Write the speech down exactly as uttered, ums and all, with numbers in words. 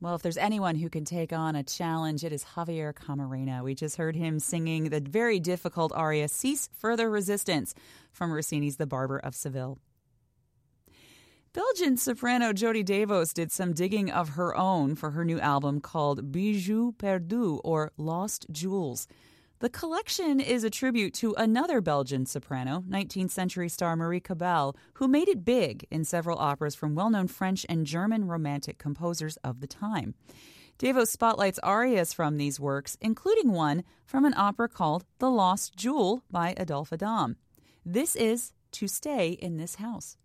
Well, if there's anyone who can take on a challenge, it is Javier Camarena. We just heard him singing the very difficult aria Cease Further Resistance from Rossini's The Barber of Seville. Belgian soprano Jody Davos did some digging of her own for her new album called Bijoux Perdus, or Lost Jewels. The collection is a tribute to another Belgian soprano, nineteenth century star Marie Cabal, who made it big in several operas from well-known French and German romantic composers of the time. Davos spotlights arias from these works, including one from an opera called The Lost Jewel by Adolphe Adam. This is To Stay in This House.